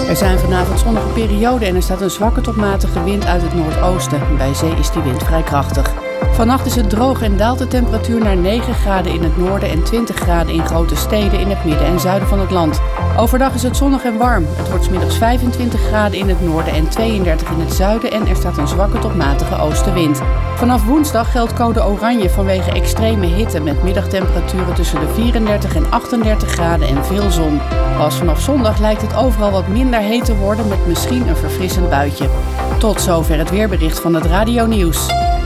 Er zijn vanavond zonnige perioden en er staat een zwakke tot matige wind uit het noordoosten. Bij zee is die wind vrij krachtig. Vannacht is het droog en daalt de temperatuur naar 9 graden in het noorden en 20 graden in grote steden in het midden en zuiden van het land. Overdag is het zonnig en warm. Het wordt 's middags 25 graden in het noorden en 32 in het zuiden en er staat een zwakke tot matige oostenwind. Vanaf woensdag geldt code oranje vanwege extreme hitte met middagtemperaturen tussen de 34 en 38 graden en veel zon. Pas vanaf zondag lijkt het overal wat minder heet te worden met misschien een verfrissend buitje. Tot zover het weerbericht van het Radio Nieuws.